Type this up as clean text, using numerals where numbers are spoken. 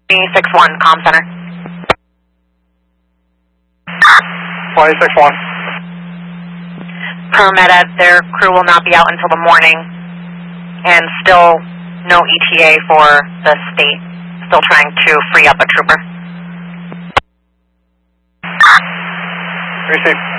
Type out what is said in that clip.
26-1, comm center. 26-1. Per Med-Ed, their crew will not be out until the morning, and still no ETA for the state. Still trying to free up a trooper. Receive.